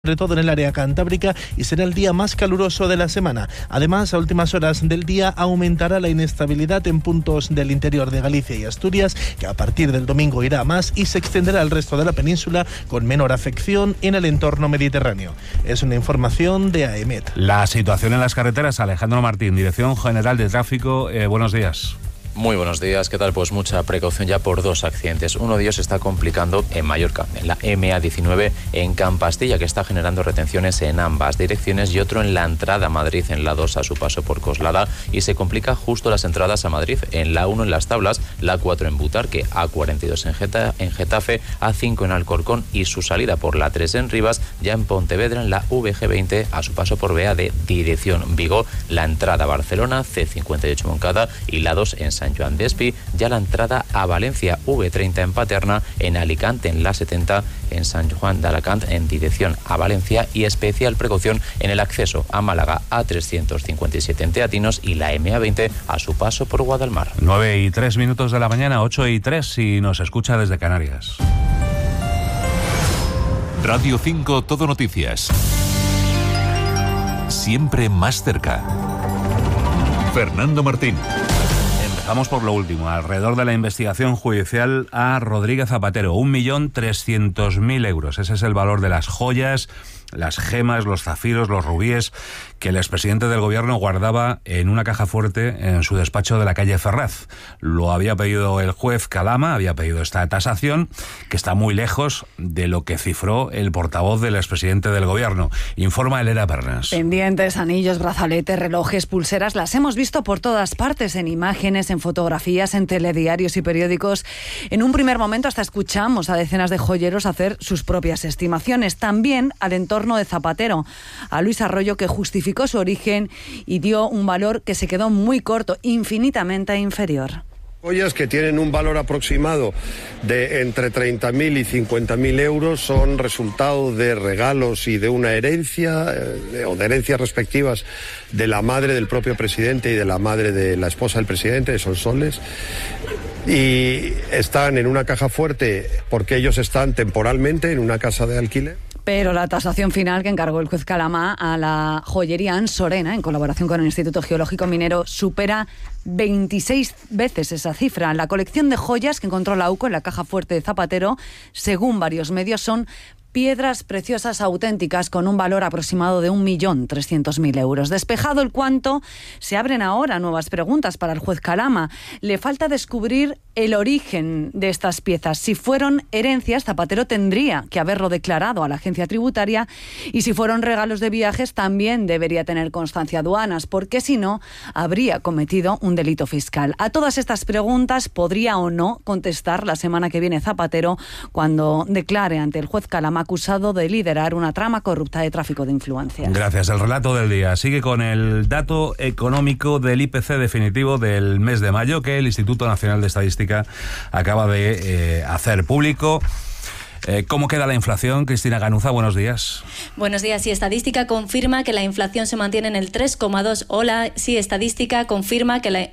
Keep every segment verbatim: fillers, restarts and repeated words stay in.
sobre todo en el área cantábrica, y será el día más caluroso de la semana. Además, a últimas horas del día aumentará la inestabilidad en puntos del interior de Galicia y Asturias, que a partir del domingo irá a más y se extenderá al resto de la península con menor afección en el entorno mediterráneo. Es una información de A E M E T. La situación en las carreteras, Alejandro Martín, Dirección General de Tráfico, eh, buenos días. Muy buenos días, ¿qué tal? Pues mucha precaución ya por dos accidentes. Uno de ellos se está complicando en Mallorca, en la M A diecinueve en Campastilla, que está generando retenciones en ambas direcciones, y otro en la entrada a Madrid, en la dos a su paso por Coslada, y se complica justo las entradas a Madrid, en la uno en Las Tablas, la cuatro en Butarque, A cuarenta y dos en, Geta, en Getafe, A cinco en Alcorcón, y su salida por la tres en Rivas, ya en Pontevedra, en la V G veinte a su paso por Bea de dirección Vigo, la entrada a Barcelona, C cincuenta y ocho Moncada, y la dos en San Joan de Espí, ya la entrada a Valencia, V treinta en Paterna, en Alicante en la setenta, en San Juan de Alacant en dirección a Valencia, y especial precaución en el acceso a Málaga, A trescientos cincuenta y siete en Teatinos, y la M A veinte a su paso por Guadalmar. nueve y tres minutos de la mañana, ocho y tres si nos escucha desde Canarias. Radio cinco Todo Noticias. Siempre más cerca. Fernando Martín. Vamos por lo último, alrededor de la investigación judicial a Rodríguez Zapatero. Un millón trescientos mil euros. Ese es el valor de las joyas, las gemas, los zafiros, los rubíes que el expresidente del gobierno guardaba en una caja fuerte en su despacho de la calle Ferraz. Lo había pedido el juez Calama, había pedido esta tasación, que está muy lejos de lo que cifró el portavoz del expresidente del gobierno. Informa Elena Pernas. Pendientes, anillos, brazaletes, relojes, pulseras, las hemos visto por todas partes, en imágenes, en fotografías, en telediarios y periódicos. En un primer momento hasta escuchamos a decenas de joyeros hacer sus propias estimaciones. También al entorno de Zapatero, a Luis Arroyo, que justificó su origen y dio un valor que se quedó muy corto, infinitamente inferior. Joyas que tienen un valor aproximado de entre treinta mil y cincuenta mil euros son resultado de regalos y de una herencia eh, o de herencias respectivas de la madre del propio presidente y de la madre de la esposa del presidente, de Sonsoles, y están en una caja fuerte porque ellos están temporalmente en una casa de alquiler. Pero la tasación final que encargó el juez Calama a la joyería Ansorena, en colaboración con el Instituto Geológico Minero, supera veintiséis veces esa cifra. La colección de joyas que encontró la U C O en la caja fuerte de Zapatero, según varios medios, son piedras preciosas auténticas con un valor aproximado de un millón trescientos mil euros. Despejado el cuánto, se abren ahora nuevas preguntas para el juez Calama. Le falta descubrir el origen de estas piezas. Si fueron herencias, Zapatero tendría que haberlo declarado a la agencia tributaria, y si fueron regalos de viajes, también debería tener constancia aduanas, porque si no, habría cometido un delito fiscal. A todas estas preguntas podría o no contestar la semana que viene Zapatero, cuando declare ante el juez Calama acusado de liderar una trama corrupta de tráfico de influencias. Gracias. El relato del día sigue con el dato económico del I P C definitivo del mes de mayo, que el Instituto Nacional de Estadística acaba de eh, hacer público. Eh, ¿Cómo queda la inflación? Cristina Ganuza, buenos días. Buenos días. Sí, Estadística confirma que la inflación se mantiene en el tres coma dos. Hola, sí, Estadística confirma que la...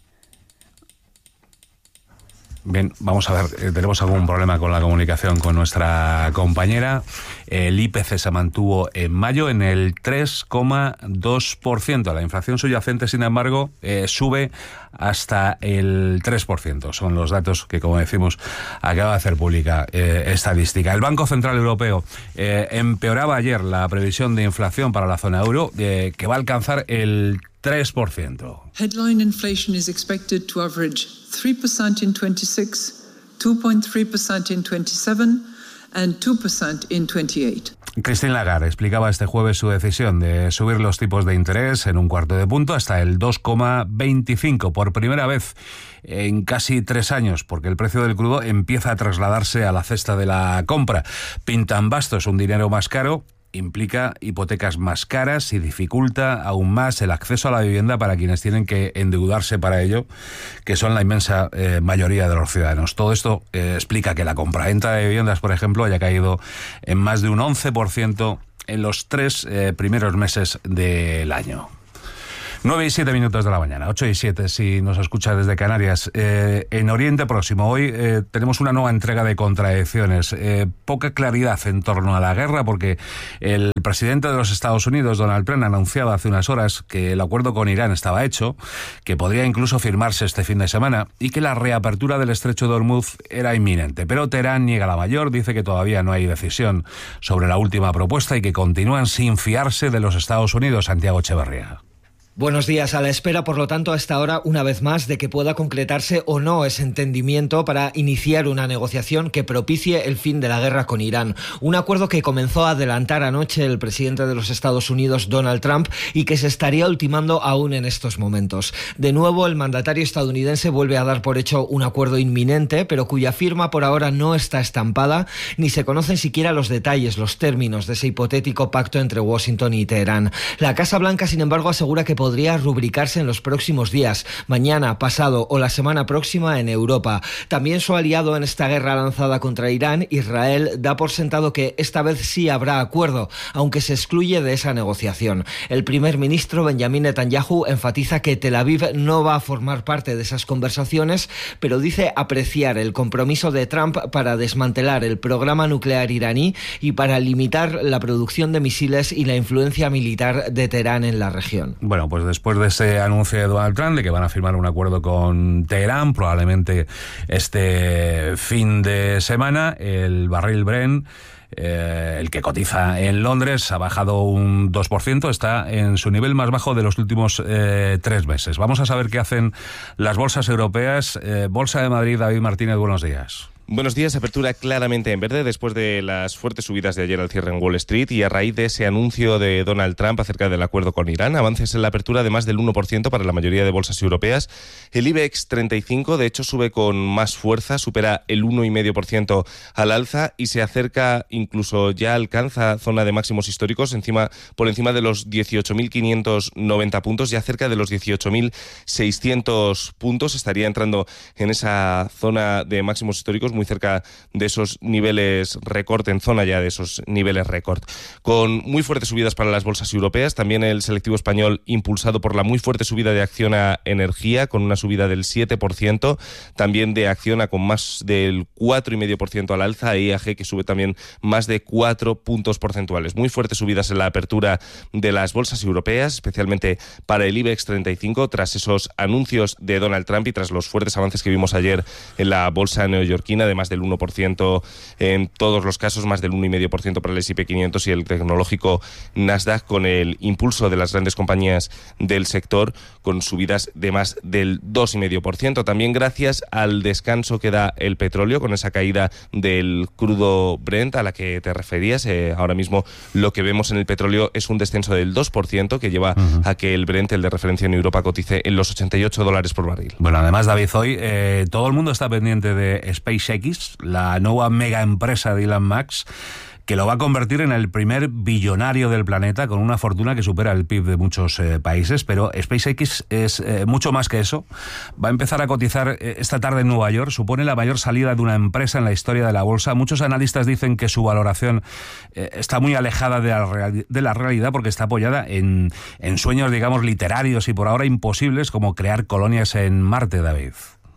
Bien, vamos a ver, eh, tenemos algún problema con la comunicación con nuestra compañera. El I P C se mantuvo en mayo en el tres coma dos por ciento. La inflación subyacente, sin embargo, eh, sube hasta el tres por ciento. Son los datos que, como decimos, acaba de hacer pública eh, Estadística. El Banco Central Europeo eh, empeoraba ayer la previsión de inflación para la zona euro, eh, que va a alcanzar el tres por ciento. Headline inflation is expected to average three percent in twenty-six, two point three percent in twenty-seven and two percent in twenty-eight. Christine Lagarde explicaba este jueves su decisión de subir los tipos de interés en un cuarto de punto hasta el dos coma veinticinco por primera vez en casi tres años, porque el precio del crudo empieza a trasladarse a la cesta de la compra. Pintan bastos un dinero más caro, implica hipotecas más caras y dificulta aún más el acceso a la vivienda para quienes tienen que endeudarse para ello, que son la inmensa eh, mayoría de los ciudadanos. Todo esto eh, explica que la compraventa de viviendas, por ejemplo, haya caído en más de un once por ciento en los tres eh, primeros meses del año. nueve y siete minutos de la mañana, ocho y siete si nos escucha desde Canarias. Eh, en Oriente Próximo hoy eh, tenemos una nueva entrega de contradicciones. Eh, poca claridad en torno a la guerra porque el presidente de los Estados Unidos, Donald Trump, anunciaba hace unas horas que el acuerdo con Irán estaba hecho, que podría incluso firmarse este fin de semana y que la reapertura del estrecho de Hormuz era inminente. Pero Teherán niega la mayor, dice que todavía no hay decisión sobre la última propuesta y que continúan sin fiarse de los Estados Unidos. Santiago Echeverría. Buenos días. A la espera, por lo tanto, hasta ahora, una vez más, de que pueda concretarse o no ese entendimiento para iniciar una negociación que propicie el fin de la guerra con Irán. Un acuerdo que comenzó a adelantar anoche el presidente de los Estados Unidos, Donald Trump, y que se estaría ultimando aún en estos momentos. De nuevo, el mandatario estadounidense vuelve a dar por hecho un acuerdo inminente, pero cuya firma por ahora no está estampada, ni se conocen siquiera los detalles, los términos de ese hipotético pacto entre Washington y Teherán. La Casa Blanca, sin embargo, asegura que podría rubricarse en los próximos días, mañana, pasado o la semana próxima en Europa. También su aliado en esta guerra lanzada contra Irán, Israel, da por sentado que esta vez sí habrá acuerdo, aunque se excluye de esa negociación. El primer ministro Benjamin Netanyahu enfatiza que Tel Aviv no va a formar parte de esas conversaciones, pero dice apreciar el compromiso de Trump para desmantelar el programa nuclear iraní y para limitar la producción de misiles y la influencia militar de Teherán en la región. Bueno, pues después de ese anuncio de Donald Trump de que van a firmar un acuerdo con Teherán, probablemente este fin de semana, el barril Brent, eh, el que cotiza en Londres, ha bajado un dos por ciento, está en su nivel más bajo de los últimos eh, tres meses. Vamos a saber qué hacen las bolsas europeas. Eh, Bolsa de Madrid, David Martínez, buenos días. Buenos días. Apertura claramente en verde después de las fuertes subidas de ayer al cierre en Wall Street y a raíz de ese anuncio de Donald Trump acerca del acuerdo con Irán. Avances en la apertura de más del uno por ciento para la mayoría de bolsas europeas. El IBEX treinta y cinco, de hecho, sube con más fuerza, supera el uno coma cinco por ciento al alza y se acerca, incluso ya alcanza zona de máximos históricos, encima por encima de los dieciocho mil quinientos noventa puntos, ya cerca de los dieciocho mil seiscientos puntos. Estaría entrando en esa zona de máximos históricos, muy cerca de esos niveles récord, en zona ya de esos niveles récord. Con muy fuertes subidas para las bolsas europeas, también el selectivo español impulsado por la muy fuerte subida de Acciona Energía, con una subida del siete por ciento, también de Acciona con más del cuatro coma cinco por ciento al alza, e I A G que sube también más de cuatro puntos porcentuales. Muy fuertes subidas en la apertura de las bolsas europeas, especialmente para el IBEX treinta y cinco, tras esos anuncios de Donald Trump y tras los fuertes avances que vimos ayer en la bolsa neoyorquina, de más del uno por ciento en todos los casos, más del uno coma cinco por ciento para el ese y pe quinientos y el tecnológico Nasdaq, con el impulso de las grandes compañías del sector, con subidas de más del dos coma cinco por ciento. También gracias al descanso que da el petróleo, con esa caída del crudo Brent a la que te referías. Eh, ahora mismo lo que vemos en el petróleo es un descenso del dos por ciento que lleva uh-huh. a que el Brent, el de referencia en Europa, cotice en los ochenta y ocho dólares por barril. Bueno, además, David, hoy eh, todo el mundo está pendiente de SpaceX, la nueva mega empresa de Elon Musk, que lo va a convertir en el primer billonario del planeta, con una fortuna que supera el P I B de muchos eh, países. Pero SpaceX es eh, mucho más que eso. Va a empezar a cotizar eh, esta tarde en Nueva York. Supone la mayor salida de una empresa en la historia de la bolsa. Muchos analistas dicen que su valoración eh, está muy alejada de la, real, de la realidad, porque está apoyada en, en sueños, digamos, literarios y por ahora imposibles, como crear colonias en Marte, David.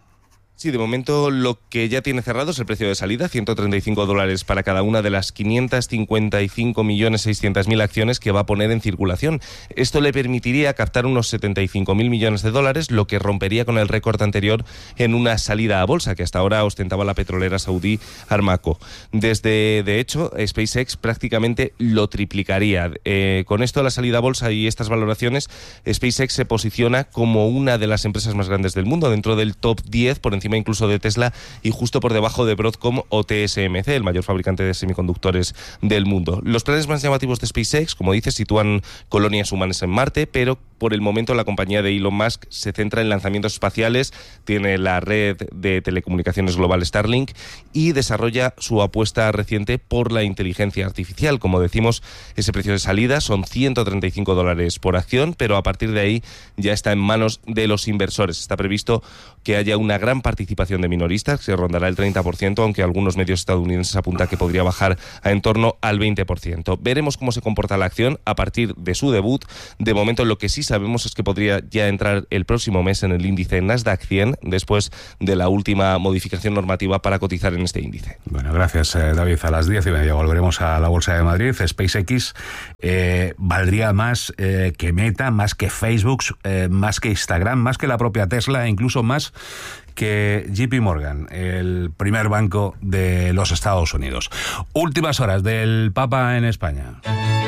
Sí, de momento lo que ya tiene cerrado es el precio de salida, ciento treinta y cinco dólares para cada una de las quinientos cincuenta y cinco millones seiscientos mil acciones que va a poner en circulación. Esto le permitiría captar unos setenta y cinco mil millones de dólares, lo que rompería con el récord anterior en una salida a bolsa, que hasta ahora ostentaba la petrolera saudí Aramco. Desde, de hecho, SpaceX prácticamente lo triplicaría. Eh, con esto, la salida a bolsa y estas valoraciones, SpaceX se posiciona como una de las empresas más grandes del mundo, dentro del top diez, por encima incluso de Tesla y justo por debajo de Broadcom o T S M C, el mayor fabricante de semiconductores del mundo. Los planes más llamativos de SpaceX, como dices, sitúan colonias humanas en Marte, pero por el momento la compañía de Elon Musk se centra en lanzamientos espaciales, tiene la red de telecomunicaciones global Starlink y desarrolla su apuesta reciente por la inteligencia artificial. Como decimos, ese precio de salida son ciento treinta y cinco dólares por acción, pero a partir de ahí ya está en manos de los inversores. Está previsto que haya una gran parte participación de minoristas, que rondará el treinta por ciento, aunque algunos medios estadounidenses apuntan que podría bajar a en torno al veinte por ciento. Veremos cómo se comporta la acción a partir de su debut. De momento, lo que sí sabemos es que podría ya entrar el próximo mes en el índice Nasdaq cien, después de la última modificación normativa para cotizar en este índice. Bueno, gracias, eh, David. A las diez y media volveremos a la Bolsa de Madrid. SpaceX eh, valdría más eh, que Meta, más que Facebook, eh, más que Instagram, más que la propia Tesla, e incluso más que J P Morgan, el primer banco de los Estados Unidos. Últimas horas del Papa en España.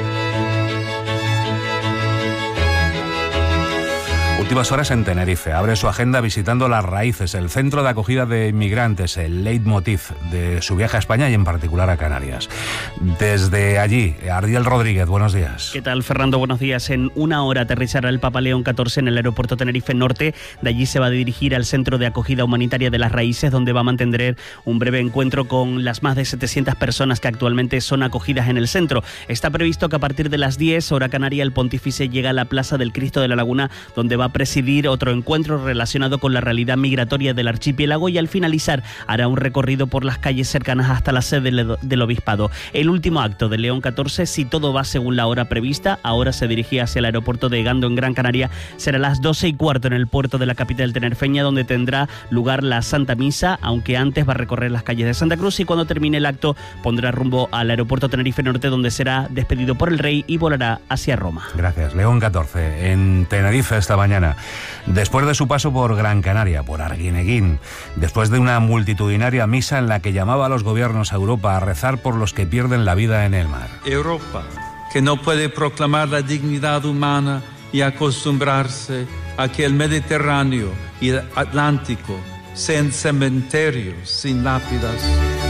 Últimas horas en Tenerife. Abre su agenda visitando Las Raíces, el centro de acogida de inmigrantes, el leitmotiv de su viaje a España y en particular a Canarias. Desde allí, Ardiel Rodríguez, buenos días. ¿Qué tal, Fernando? Buenos días. En una hora aterrizará el Papa León catorce en el aeropuerto Tenerife Norte. De allí se va a dirigir al centro de acogida humanitaria de Las Raíces, donde va a mantener un breve encuentro con las más de setecientas personas que actualmente son acogidas en el centro. Está previsto que a partir de las diez, hora canaria, el pontífice llega a la Plaza del Cristo de la Laguna, donde va a presidir otro encuentro relacionado con la realidad migratoria del archipiélago, y al finalizar hará un recorrido por las calles cercanas hasta la sede del obispado. El último acto de León catorce, si todo va según la hora prevista, ahora se dirigía hacia el aeropuerto de Gando en Gran Canaria, será a las doce y cuarto en el puerto de la capital tinerfeña, donde tendrá lugar la Santa Misa, aunque antes va a recorrer las calles de Santa Cruz, y cuando termine el acto pondrá rumbo al aeropuerto Tenerife Norte, donde será despedido por el rey y volará hacia Roma. Gracias. León catorce en Tenerife esta mañana. Después de su paso por Gran Canaria, por Arguineguín, después de una multitudinaria misa en la que llamaba a los gobiernos a Europa a rezar por los que pierden la vida en el mar. Europa, que no puede proclamar la dignidad humana y acostumbrarse a que el Mediterráneo y el Atlántico sean cementerios sin lápidas.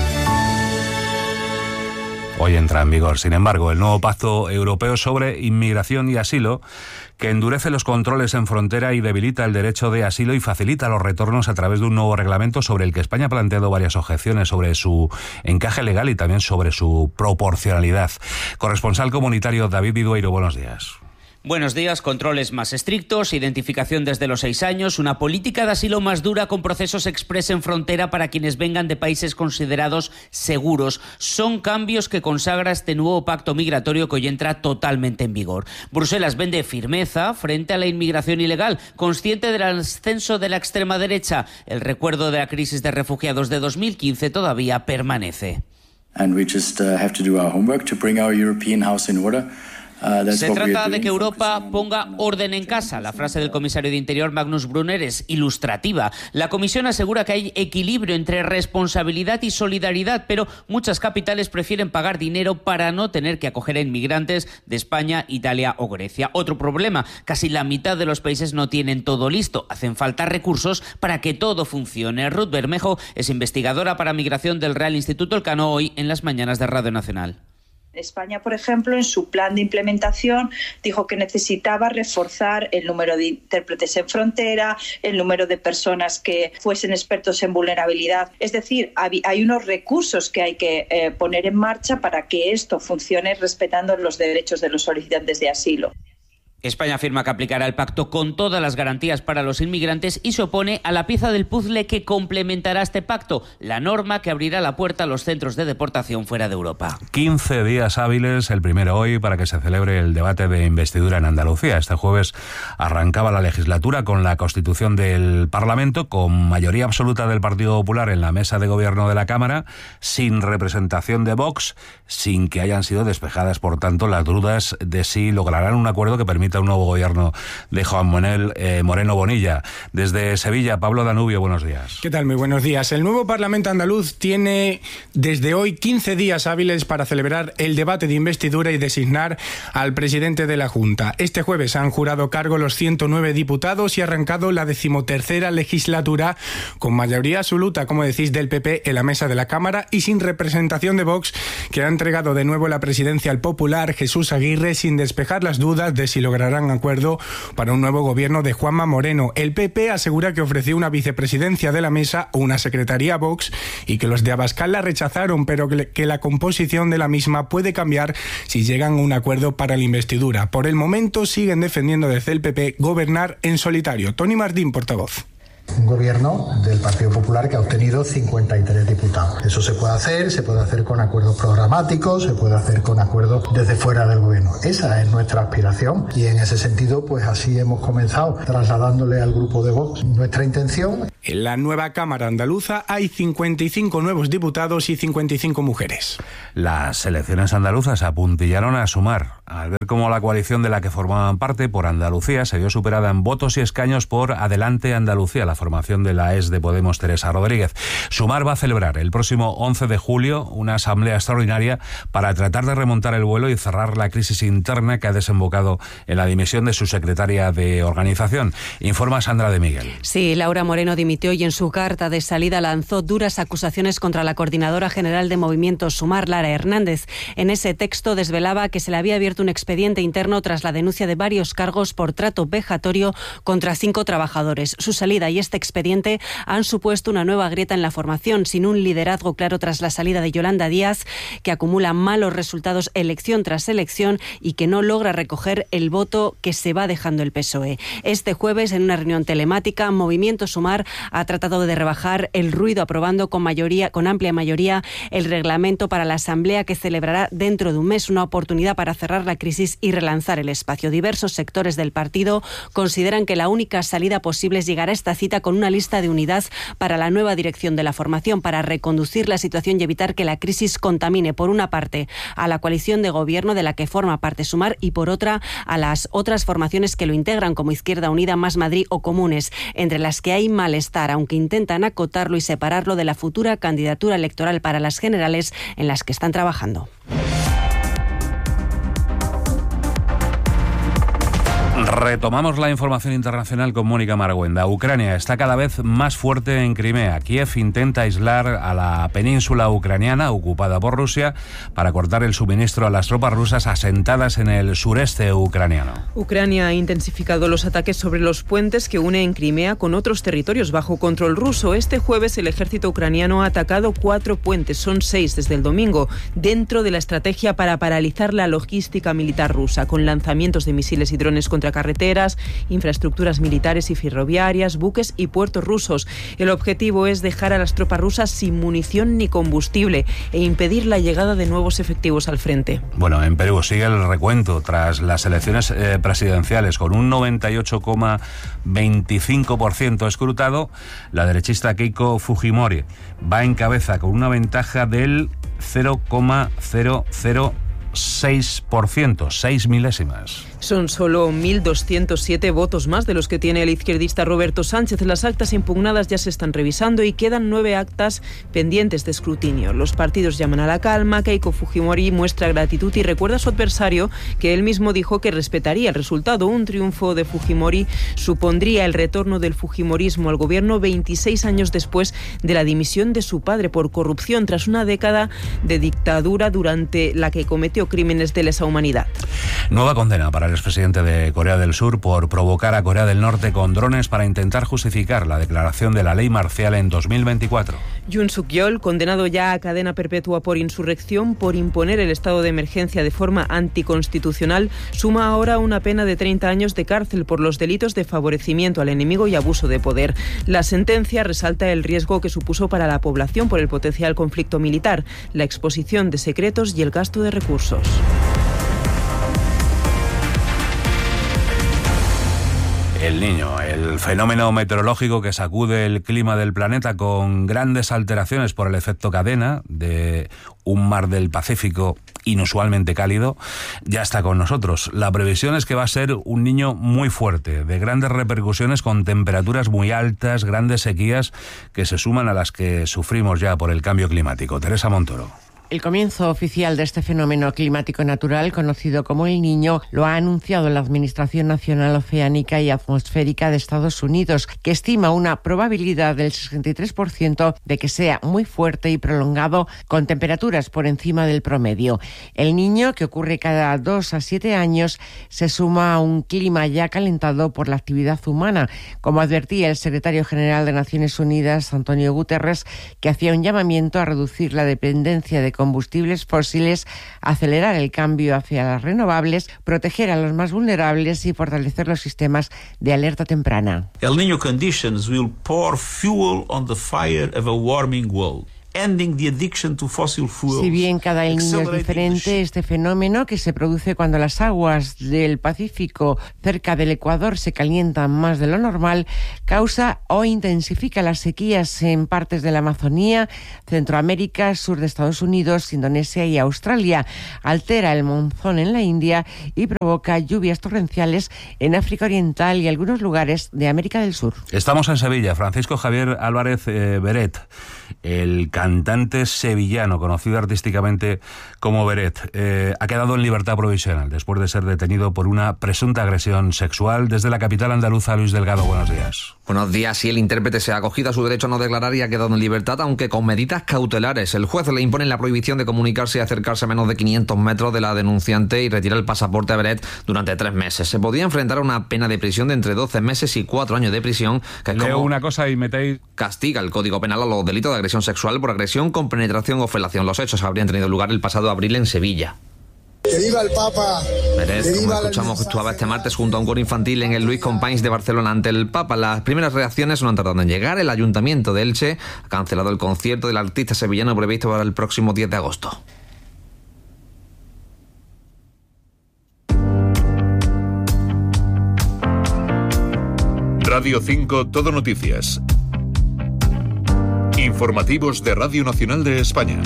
Hoy entra en vigor, sin embargo, el nuevo Pacto Europeo sobre Inmigración y Asilo, que endurece los controles en frontera y debilita el derecho de asilo y facilita los retornos a través de un nuevo reglamento sobre el que España ha planteado varias objeciones sobre su encaje legal y también sobre su proporcionalidad. Corresponsal comunitario David Vidueiro, buenos días. Buenos días. Controles más estrictos, identificación desde los seis años, una política de asilo más dura con procesos express en frontera para quienes vengan de países considerados seguros. Son cambios que consagra este nuevo pacto migratorio que hoy entra totalmente en vigor. Bruselas vende firmeza frente a la inmigración ilegal, consciente del ascenso de la extrema derecha. El recuerdo de la crisis de refugiados de dos mil quince todavía permanece. And we just uh, have to do our homework to bring our European house in order. Uh, Se trata de que Europa ponga orden en casa. La frase del comisario de Interior, Magnus Brunner, es ilustrativa. La Comisión asegura que hay equilibrio entre responsabilidad y solidaridad, pero muchas capitales prefieren pagar dinero para no tener que acoger a inmigrantes de España, Italia o Grecia. Otro problema, casi la mitad de los países no tienen todo listo. Hacen falta recursos para que todo funcione. Ruth Bermejo es investigadora para migración del Real Instituto Elcano, hoy en las mañanas de Radio Nacional. España, por ejemplo, en su plan de implementación dijo que necesitaba reforzar el número de intérpretes en frontera, el número de personas que fuesen expertos en vulnerabilidad. Es decir, hay unos recursos que hay que eh, poner en marcha para que esto funcione respetando los derechos de los solicitantes de asilo. España afirma que aplicará el pacto con todas las garantías para los inmigrantes y se opone a la pieza del puzzle que complementará este pacto, la norma que abrirá la puerta a los centros de deportación fuera de Europa. quince días hábiles, el primero hoy, para que se celebre el debate de investidura en Andalucía. Este jueves arrancaba la legislatura con la constitución del Parlamento, con mayoría absoluta del Partido Popular en la mesa de gobierno de la Cámara, sin representación de Vox, sin que hayan sido despejadas, por tanto, las dudas de si lograrán un acuerdo que permita un nuevo gobierno de Juan Manuel eh, Moreno Bonilla. Desde Sevilla, Pablo Danubio, buenos días. ¿Qué tal? Muy buenos días. El nuevo Parlamento andaluz tiene desde hoy quince días hábiles para celebrar el debate de investidura y designar al presidente de la Junta. Este jueves han jurado cargo los ciento nueve diputados y ha arrancado la decimotercera legislatura con mayoría absoluta, como decís, del P P en la mesa de la Cámara y sin representación de Vox, que ha entregado de nuevo la presidencia al popular Jesús Aguirre sin despejar las dudas de si lograrán acuerdo para un nuevo gobierno de Juanma Moreno. El P P asegura que ofreció una vicepresidencia de la mesa o una secretaría a Vox y que los de Abascal la rechazaron, pero que la composición de la misma puede cambiar si llegan a un acuerdo para la investidura. Por el momento siguen defendiendo desde el P P gobernar en solitario. Tony Martín, portavoz. gobierno del Partido Popular que ha obtenido cincuenta y tres diputados. Eso se puede hacer, se puede hacer con acuerdos programáticos, se puede hacer con acuerdos desde fuera del gobierno. Esa es nuestra aspiración y en ese sentido, pues así hemos comenzado trasladándole al grupo de Vox nuestra intención. En la nueva Cámara andaluza hay cincuenta y cinco nuevos diputados y cincuenta y cinco mujeres. Las elecciones andaluzas apuntillaron a Sumar, al ver cómo la coalición de la que formaban parte por Andalucía se vio superada en votos y escaños por Adelante Andalucía, la formación de la ex de Podemos Teresa Rodríguez. Sumar va a celebrar el próximo once de julio una asamblea extraordinaria para tratar de remontar el vuelo y cerrar la crisis interna que ha desembocado en la dimisión de su secretaria de organización. Informa Sandra de Miguel. Sí, Laura Moreno dimitió y en su carta de salida lanzó duras acusaciones contra la coordinadora general de Movimiento Sumar, Lara Hernández. En ese texto desvelaba que se le había abierto un expediente interno tras la denuncia de varios cargos por trato vejatorio contra cinco trabajadores. Su salida y este expediente han supuesto una nueva grieta en la formación, sin un liderazgo claro tras la salida de Yolanda Díaz, que acumula malos resultados elección tras elección y que no logra recoger el voto que se va dejando el P S O E. Este jueves, en una reunión telemática, Movimiento Sumar ha tratado de rebajar el ruido aprobando con mayoría, con amplia mayoría el reglamento para la asamblea que celebrará dentro de un mes, una oportunidad para cerrar la crisis y relanzar el espacio. Diversos sectores del partido consideran que la única salida posible es llegar a esta cita con una lista de unidad para la nueva dirección de la formación, para reconducir la situación y evitar que la crisis contamine, por una parte, a la coalición de gobierno de la que forma parte Sumar y, por otra, a las otras formaciones que lo integran, como Izquierda Unida, Más Madrid o Comunes, entre las que hay malestar, aunque intentan acotarlo y separarlo de la futura candidatura electoral para las generales en las que están trabajando. Retomamos la información internacional con Mónica Margüenda. Ucrania está cada vez más fuerte en Crimea. Kiev intenta aislar a la península ucraniana ocupada por Rusia para cortar el suministro a las tropas rusas asentadas en el sureste ucraniano. Ucrania ha intensificado los ataques sobre los puentes que une en Crimea con otros territorios bajo control ruso. Este jueves el ejército ucraniano ha atacado cuatro puentes, son seis desde el domingo, dentro de la estrategia para paralizar la logística militar rusa, con lanzamientos de misiles y drones contra carreteras, infraestructuras militares y ferroviarias, buques y puertos rusos. El objetivo es dejar a las tropas rusas sin munición ni combustible e impedir la llegada de nuevos efectivos al frente. Bueno, en Perú sigue el recuento tras las elecciones eh, presidenciales con un noventa y ocho coma veinticinco por ciento escrutado. La derechista Keiko Fujimori va en cabeza con una ventaja del cero coma cero cero seis por ciento, seis milésimas. Son solo mil doscientos siete votos más de los que tiene el izquierdista Roberto Sánchez. Las actas impugnadas ya se están revisando y quedan nueve actas pendientes de escrutinio. Los partidos llaman a la calma. Keiko Fujimori muestra gratitud y recuerda a su adversario que él mismo dijo que respetaría el resultado. Un triunfo de Fujimori supondría el retorno del fujimorismo al gobierno veintiséis años después de la dimisión de su padre por corrupción, tras una década de dictadura durante la que cometió crímenes de lesa humanidad. Nueva condena para el expresidente de Corea del Sur por provocar a Corea del Norte con drones para intentar justificar la declaración de la ley marcial en dos mil veinticuatro. Yoon Suk-yeol, condenado ya a cadena perpetua por insurrección por imponer el estado de emergencia de forma anticonstitucional, suma ahora una pena de treinta años de cárcel por los delitos de favorecimiento al enemigo y abuso de poder. La sentencia resalta el riesgo que supuso para la población por el potencial conflicto militar, la exposición de secretos y el gasto de recursos. El Niño, el fenómeno meteorológico que sacude el clima del planeta con grandes alteraciones por el efecto cadena de un mar del Pacífico inusualmente cálido, ya está con nosotros. La previsión es que va a ser un niño muy fuerte, de grandes repercusiones con temperaturas muy altas, grandes sequías que se suman a las que sufrimos ya por el cambio climático. Teresa Montoro. El comienzo oficial de este fenómeno climático natural, conocido como El Niño, lo ha anunciado la Administración Nacional Oceánica y Atmosférica de Estados Unidos, que estima una probabilidad del sesenta y tres por ciento de que sea muy fuerte y prolongado, con temperaturas por encima del promedio. El Niño, que ocurre cada dos a siete años, se suma a un clima ya calentado por la actividad humana, como advertía el secretario general de Naciones Unidas, Antonio Guterres, que hacía un llamamiento a reducir la dependencia de combustibles fósiles, acelerar el cambio hacia las renovables, proteger a los más vulnerables y fortalecer los sistemas de alerta temprana. El Niño conditions will pour fuel on the fire of a warming world. Si bien cada El Niño es diferente, este fenómeno, que se produce cuando las aguas del Pacífico cerca del Ecuador se calientan más de lo normal, causa o intensifica las sequías en partes de la Amazonía, Centroamérica, sur de Estados Unidos, Indonesia y Australia, altera el monzón en la India y provoca lluvias torrenciales en África Oriental y algunos lugares de América del Sur. Estamos en Sevilla. Francisco Javier Álvarez eh, Beret, el cantante sevillano, conocido artísticamente como Beret, eh, ha quedado en libertad provisional después de ser detenido por una presunta agresión sexual. Desde la capital andaluza, Luis Delgado, buenos días. Buenos días. Sí, el intérprete se ha acogido a su derecho a no declarar y ha quedado en libertad, aunque con medidas cautelares. El juez le impone la prohibición de comunicarse y acercarse a menos de quinientos metros de la denunciante y retira el pasaporte a Beret durante tres meses. Se podía enfrentar a una pena de prisión de entre doce meses y cuatro años de prisión, que es Leo como una cosa y metéis... castiga el Código Penal a los delitos de agresión sexual por agresión con penetración o felación. Los hechos habrían tenido lugar el pasado abril en Sevilla. ¡Que viva el Papa! Pérez, como escuchamos, actuaba este martes junto a un coro infantil en el Luis Companys de Barcelona ante el Papa. Las primeras reacciones no han tardado en llegar. El Ayuntamiento de Elche ha cancelado el concierto del artista sevillano previsto para el próximo diez de agosto. Radio cinco Todo Noticias. Informativos de Radio Nacional de España.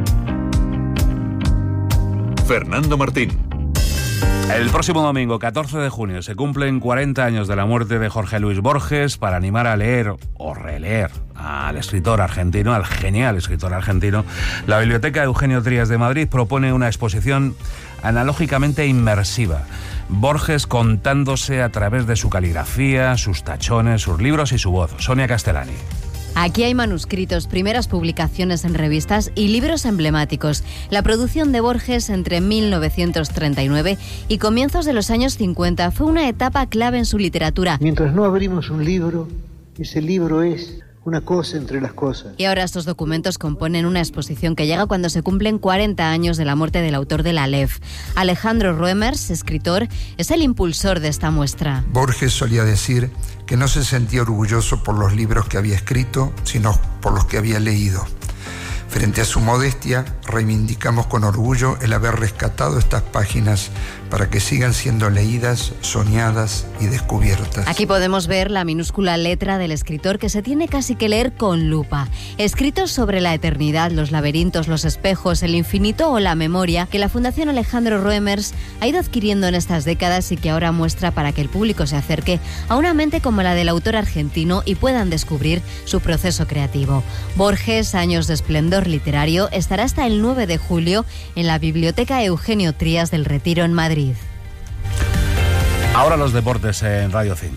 Fernando Martín. El próximo domingo, catorce de junio, se cumplen cuarenta años de la muerte de Jorge Luis Borges. Para animar a leer o releer al escritor argentino, al genial escritor argentino, la Biblioteca Eugenio Trías de Madrid propone una exposición analógicamente inmersiva. Borges contándose a través de su caligrafía, sus tachones, sus libros y su voz. Sonia Castellani. Aquí hay manuscritos, primeras publicaciones en revistas y libros emblemáticos. La producción de Borges entre mil novecientos treinta y nueve y comienzos de los años cincuenta fue una etapa clave en su literatura. Mientras no abrimos un libro, ese libro es una cosa entre las cosas. Y ahora estos documentos componen una exposición que llega cuando se cumplen cuarenta años de la muerte del autor de La Aleph. Alejandro Roemers, escritor, es el impulsor de esta muestra. Borges solía decir que no se sentía orgulloso por los libros que había escrito, sino por los que había leído. Frente a su modestia, reivindicamos con orgullo el haber rescatado estas páginas para que sigan siendo leídas, soñadas y descubiertas. Aquí podemos ver la minúscula letra del escritor que se tiene casi que leer con lupa. Escritos sobre la eternidad, los laberintos, los espejos, el infinito o la memoria que la Fundación Alejandro Roemers ha ido adquiriendo en estas décadas y que ahora muestra para que el público se acerque a una mente como la del autor argentino y puedan descubrir su proceso creativo. Borges, años de esplendor literario, estará hasta el nueve de julio en la Biblioteca Eugenio Trías del Retiro en Madrid. Ahora los deportes en Radio cinco.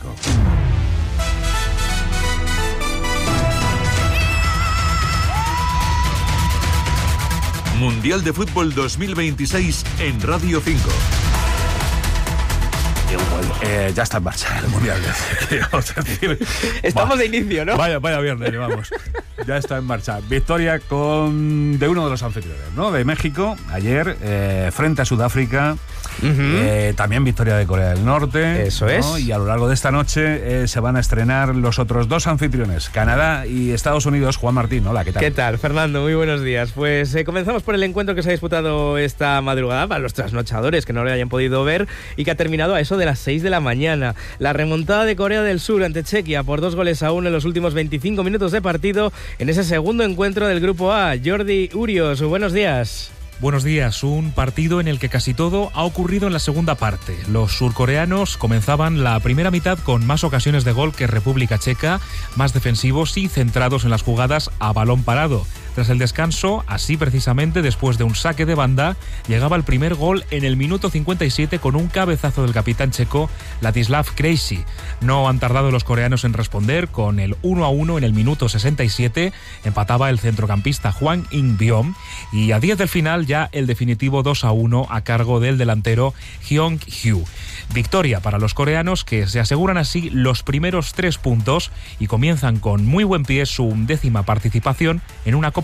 Mundial de Fútbol dos mil veintiséis en Radio cinco. Eh, ya está en marcha el Mundial. Estamos de inicio, ¿no? Vaya, vaya viernes llevamos. Ya está en marcha. Victoria con de uno de los anfitriones, ¿no? De México, ayer, eh, frente a Sudáfrica. Uh-huh. eh, también victoria de Corea del Norte. Eso es. ¿no? Y a lo largo de esta noche eh, se van a estrenar los otros dos anfitriones, Canadá y Estados Unidos. Juan Martín, hola, ¿qué tal? ¿Qué tal, Fernando? Muy buenos días. Pues eh, comenzamos por el encuentro que se ha disputado esta madrugada para los trasnochadores que no lo hayan podido ver y que ha terminado a eso de las seis de la mañana. La remontada de Corea del Sur ante Chequia por dos goles a uno en los últimos veinticinco minutos de partido en ese segundo encuentro del Grupo A. Jordi Urios, buenos días. Buenos días, un partido en el que casi todo ha ocurrido en la segunda parte. Los surcoreanos comenzaban la primera mitad con más ocasiones de gol que República Checa, más defensivos y centrados en las jugadas a balón parado. Tras el descanso, así precisamente después de un saque de banda, llegaba el primer gol en el minuto cincuenta y siete con un cabezazo del capitán checo Ladislav Krejci. No han tardado los coreanos en responder, con el uno a uno en el minuto sesenta y siete, empataba el centrocampista Hwang In-byom y a diez del final ya el definitivo dos a uno a cargo del delantero Hyung-hyu. Victoria para los coreanos, que se aseguran así los primeros tres puntos y comienzan con muy buen pie su décima participación en una Copa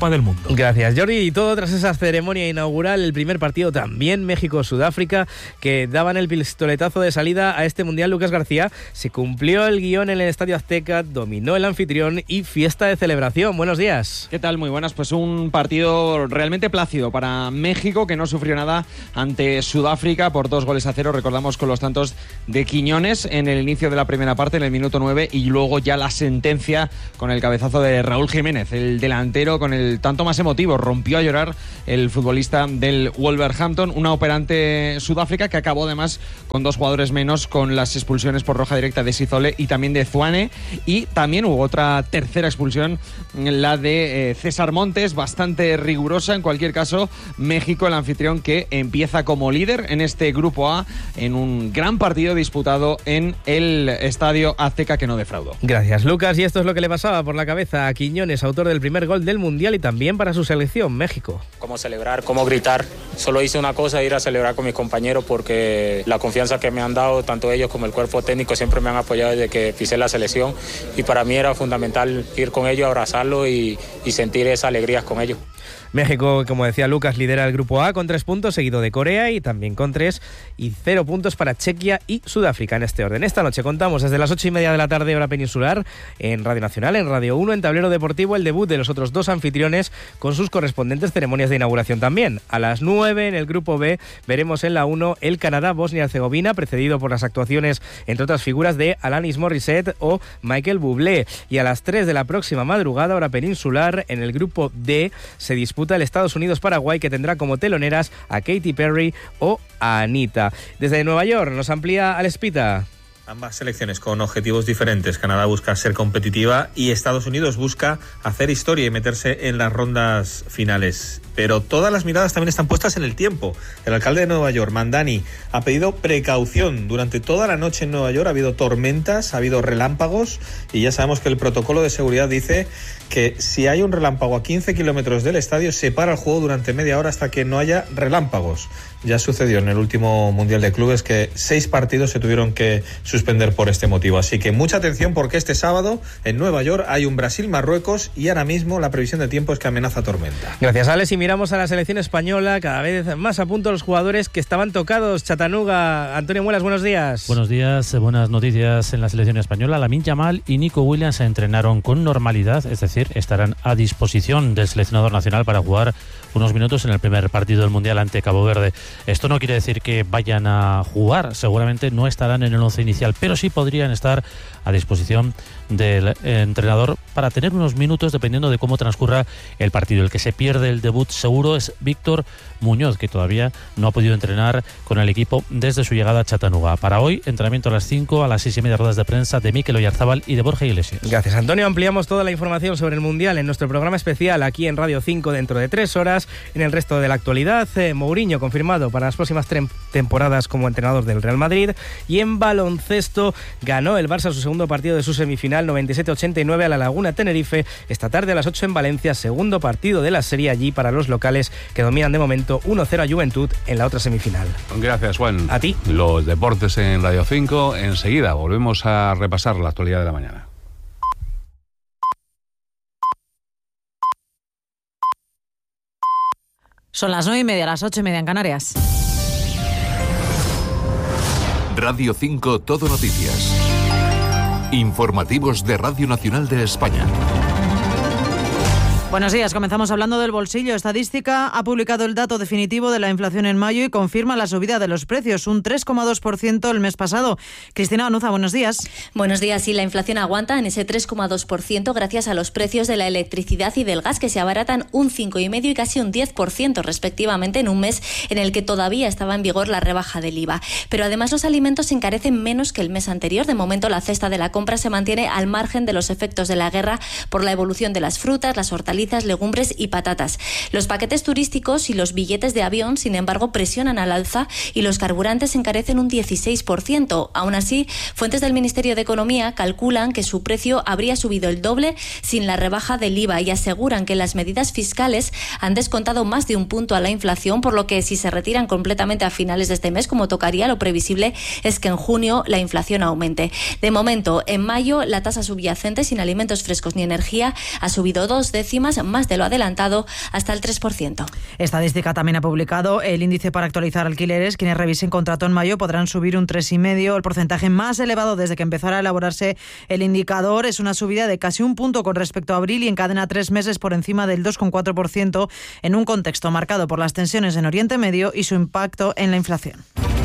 Copa del Mundo. Gracias, Jordi. Y todo tras esa ceremonia inaugural, el primer partido también, México-Sudáfrica, que daban el pistoletazo de salida a este Mundial. Lucas García, se cumplió el guión en el Estadio Azteca, dominó el anfitrión y fiesta de celebración. Buenos días. ¿Qué tal? Muy buenas. Pues un partido realmente plácido para México, que no sufrió nada ante Sudáfrica por dos goles a cero. Recordamos con los tantos de Quiñones en el inicio de la primera parte, en el minuto nueve, y luego ya la sentencia con el cabezazo de Raúl Jiménez, el delantero con el tanto más emotivo. Rompió a llorar el futbolista del Wolverhampton, una operante Sudáfrica que acabó además con dos jugadores menos, con las expulsiones por roja directa de Sizole y también de Zwane, y también hubo otra tercera expulsión, la de eh, César Montes, bastante rigurosa. En cualquier caso, México, el anfitrión, que empieza como líder en este Grupo A, en un gran partido disputado en el Estadio Azteca, que no defraudó. Gracias, Lucas. Y esto es lo que le pasaba por la cabeza a Quiñones, autor del primer gol del Mundial y también para su selección, México. Cómo celebrar, cómo gritar. Solo hice una cosa, ir a celebrar con mis compañeros, porque la confianza que me han dado, tanto ellos como el cuerpo técnico, siempre me han apoyado desde que pisé la selección, y para mí era fundamental ir con ellos, abrazarlos y, y sentir esa alegría con ellos. México, como decía Lucas, lidera el Grupo A con tres puntos, seguido de Corea y también con tres, y cero puntos para Chequia y Sudáfrica en este orden. Esta noche contamos desde las ocho y media de la tarde, hora peninsular, en Radio Nacional, en Radio uno, en Tablero Deportivo, el debut de los otros dos anfitriones con sus correspondientes ceremonias de inauguración también. A las nueve, en el Grupo B, veremos en la uno el Canadá-Bosnia-Herzegovina, precedido por las actuaciones, entre otras figuras, de Alanis Morissette o Michael Bublé. Y a las tres de la próxima madrugada, hora peninsular, en el Grupo D, se disputa el Estados Unidos-Paraguay, que tendrá como teloneras a Katy Perry o a Anita. Desde Nueva York nos amplía Alespita. Ambas selecciones con objetivos diferentes. Canadá busca ser competitiva y Estados Unidos busca hacer historia y meterse en las rondas finales. Pero todas las miradas también están puestas en el tiempo. El alcalde de Nueva York, Mandani, ha pedido precaución. Durante toda la noche en Nueva York ha habido tormentas, ha habido relámpagos, y ya sabemos que el protocolo de seguridad dice que si hay un relámpago a quince kilómetros del estadio, se para el juego durante media hora hasta que no haya relámpagos. Ya sucedió en el último Mundial de Clubes que seis partidos se tuvieron que suspender por este motivo. Así que mucha atención, porque este sábado en Nueva York hay un Brasil-Marruecos y ahora mismo la previsión de tiempo es que amenaza tormenta. Gracias, Alex. Y miramos a la selección española, cada vez más a punto los jugadores que estaban tocados. Chattanooga, Antonio Muelas, buenos días. Buenos días, buenas noticias en la selección española. Lamine Yamal y Nico Williams se entrenaron con normalidad, es decir, estarán a disposición del seleccionador nacional para jugar unos minutos en el primer partido del Mundial ante Cabo Verde. Esto no quiere decir que vayan a jugar, seguramente no estarán en el once inicial, pero sí podrían estar a disposición del entrenador para tener unos minutos dependiendo de cómo transcurra el partido. El que se pierde el debut seguro es Víctor Muñoz, que todavía no ha podido entrenar con el equipo desde su llegada a Chattanooga. Para hoy, entrenamiento a las cinco, a las seis y media, ruedas de prensa de Mikel Oyarzábal y de Borja Iglesias. Gracias, Antonio. Ampliamos toda la información sobre el Mundial en nuestro programa especial aquí en Radio cinco dentro de tres horas. En el resto de la actualidad, eh, Mourinho confirmado para las próximas tre- temporadas como entrenador del Real Madrid. Y en baloncesto, ganó el Barça su segundo partido de su semifinal, noventa y siete a ochenta y nueve a la Laguna Tenerife. Esta tarde a las ocho en Valencia, segundo partido de la serie allí para los locales, que dominan de momento uno cero a Juventud en la otra semifinal. Gracias, Juan. A ti. Los deportes en Radio cinco. Enseguida volvemos a repasar la actualidad de la mañana. Son las nueve y media, las ocho y media en Canarias. Radio cinco Todo Noticias. Informativos de Radio Nacional de España. Buenos días, comenzamos hablando del bolsillo. Estadística ha publicado el dato definitivo de la inflación en mayo y confirma la subida de los precios, un tres coma dos por ciento el mes pasado. Cristina Banuza, buenos días. Buenos días. Y la inflación aguanta en ese tres coma dos por ciento gracias a los precios de la electricidad y del gas, que se abaratan un cinco coma cinco por ciento y casi un diez por ciento respectivamente en un mes en el que todavía estaba en vigor la rebaja del I V A. Pero además los alimentos se encarecen menos que el mes anterior. De momento la cesta de la compra se mantiene al margen de los efectos de la guerra por la evolución de las frutas, las hortalizas, legumbres y patatas. Los paquetes turísticos y los billetes de avión, sin embargo, presionan al alza y los carburantes encarecen un dieciséis por ciento. Aún así, fuentes del Ministerio de Economía calculan que su precio habría subido el doble sin la rebaja del I V A y aseguran que las medidas fiscales han descontado más de un punto a la inflación, por lo que si se retiran completamente a finales de este mes, como tocaría, lo previsible es que en junio la inflación aumente. De momento, en mayo, la tasa subyacente sin alimentos frescos ni energía ha subido dos décimas más, más de lo adelantado, hasta el tres por ciento. Estadística también ha publicado el índice para actualizar alquileres. Quienes revisen contrato en mayo podrán subir un tres coma cinco. El porcentaje más elevado desde que empezara a elaborarse el indicador es una subida de casi un punto con respecto a abril y encadena tres meses por encima del dos coma cuatro por ciento en un contexto marcado por las tensiones en Oriente Medio y su impacto en la inflación.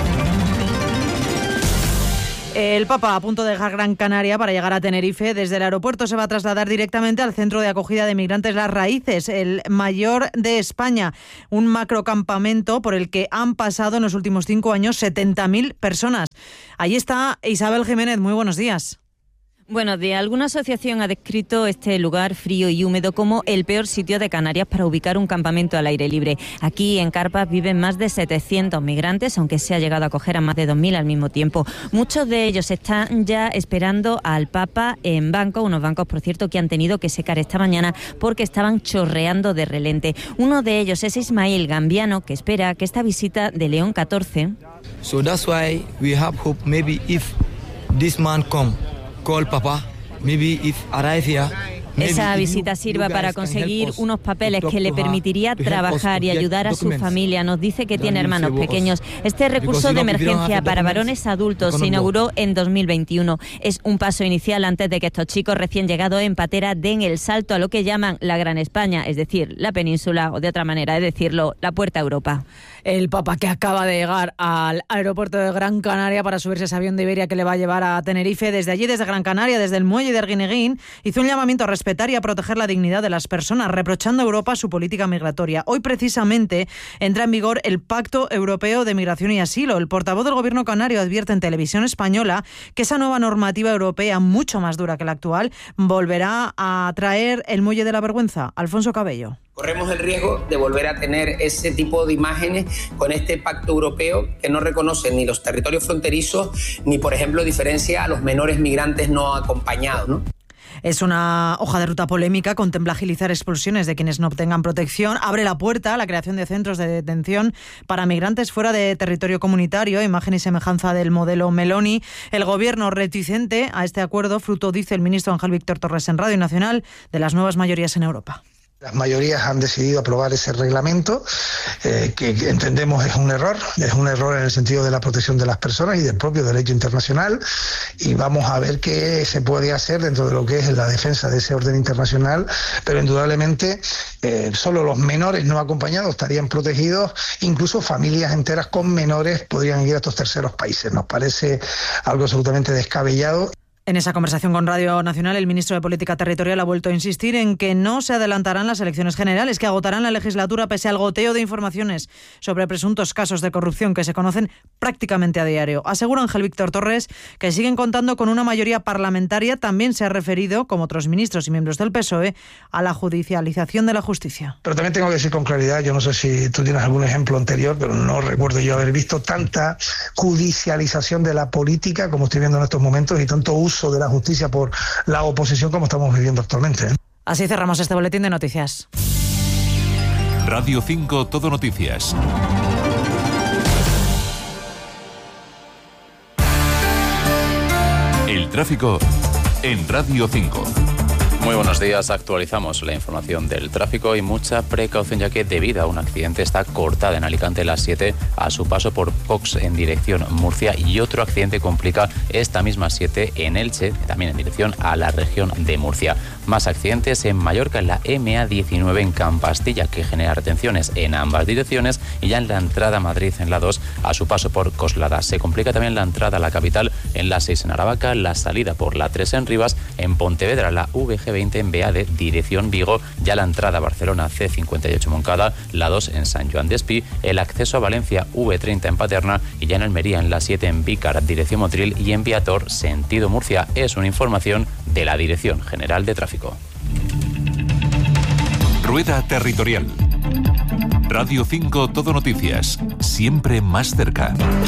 El Papa, a punto de dejar Gran Canaria para llegar a Tenerife, desde el aeropuerto se va a trasladar directamente al centro de acogida de migrantes Las Raíces, el mayor de España, un macrocampamento por el que han pasado en los últimos cinco años setenta mil personas. Allí está Isabel Jiménez, muy buenos días. Buenos días. Alguna asociación ha descrito este lugar frío y húmedo como el peor sitio de Canarias para ubicar un campamento al aire libre. Aquí en Carpas viven más de setecientos migrantes, aunque se ha llegado a acoger a más de dos mil al mismo tiempo. Muchos de ellos están ya esperando al Papa en bancos, unos bancos, por cierto, que han tenido que secar esta mañana porque estaban chorreando de relente. Uno de ellos es Ismael Gambiano, que espera que esta visita de León catorce... So that's why we have hope maybe if this man come. Call Papa, maybe if arrive here. Esa visita sirva para conseguir unos papeles que le permitiría trabajar y ayudar a su familia. Nos dice que tiene hermanos pequeños. Este recurso de emergencia para varones adultos se inauguró en dos mil veintiuno. Es un paso inicial antes de que estos chicos recién llegados en patera den el salto a lo que llaman la Gran España, es decir, la península, o de otra manera de decirlo, la puerta a Europa. El Papa, que acaba de llegar al aeropuerto de Gran Canaria para subirse a ese avión de Iberia que le va a llevar a Tenerife, desde allí, desde Gran Canaria, desde el muelle de Arguineguín, hizo un llamamiento a respetar y a proteger la dignidad de las personas, reprochando a Europa su política migratoria. Hoy, precisamente, entra en vigor el Pacto Europeo de Migración y Asilo. El portavoz del Gobierno canario advierte en Televisión Española que esa nueva normativa europea, mucho más dura que la actual, volverá a traer el muelle de la vergüenza. Alfonso Cabello. Corremos el riesgo de volver a tener ese tipo de imágenes con este pacto europeo que no reconoce ni los territorios fronterizos ni, por ejemplo, diferencia a los menores migrantes no acompañados, ¿no? Es una hoja de ruta polémica, contempla agilizar expulsiones de quienes no obtengan protección, abre la puerta a la creación de centros de detención para migrantes fuera de territorio comunitario, imagen y semejanza del modelo Meloni. El gobierno reticente a este acuerdo, fruto, dice el ministro Ángel Víctor Torres en Radio Nacional, de las nuevas mayorías en Europa. Las mayorías han decidido aprobar ese reglamento, eh, que entendemos es un error, es un error en el sentido de la protección de las personas y del propio derecho internacional, y vamos a ver qué se puede hacer dentro de lo que es la defensa de ese orden internacional, pero indudablemente eh, solo los menores no acompañados estarían protegidos, incluso familias enteras con menores podrían ir a estos terceros países. Nos parece algo absolutamente descabellado. En esa conversación con Radio Nacional, el ministro de Política Territorial ha vuelto a insistir en que no se adelantarán las elecciones generales, que agotarán la legislatura pese al goteo de informaciones sobre presuntos casos de corrupción que se conocen prácticamente a diario. Asegura Ángel Víctor Torres que siguen contando con una mayoría parlamentaria. También se ha referido, como otros ministros y miembros del P S O E, a la judicialización de la justicia. Pero también tengo que decir con claridad, yo no sé si tú tienes algún ejemplo anterior, pero no recuerdo yo haber visto tanta judicialización de la política como estoy viendo en estos momentos y tanto uso de la justicia por la oposición como estamos viviendo actualmente, ¿eh? Así cerramos este boletín de noticias. Radio cinco Todo Noticias. El tráfico en Radio cinco. Muy buenos días, actualizamos la información del tráfico y mucha precaución ya que debido a un accidente está cortada en Alicante la siete a su paso por Cox en dirección Murcia y otro accidente complica esta misma siete en Elche, también en dirección a la región de Murcia. Más accidentes en Mallorca en la eme a diecinueve en Campastilla que genera retenciones en ambas direcciones y ya en la entrada a Madrid en la dos a su paso por Coslada. Se complica también la entrada a la capital en la seis en Aravaca, la salida por la tres en Rivas, en Pontevedra la ve ge veinte en Beade, dirección Vigo, ya la entrada a Barcelona ce cincuenta y ocho Moncada, la dos en San Joan d'Espí, el acceso a Valencia ve treinta en Paterna y ya en Almería en la siete en Vícar, dirección Motril y en Viator, sentido Murcia. Es una información de la Dirección General de Tráfico. Rueda Territorial. Radio cinco Todo Noticias, siempre más cerca.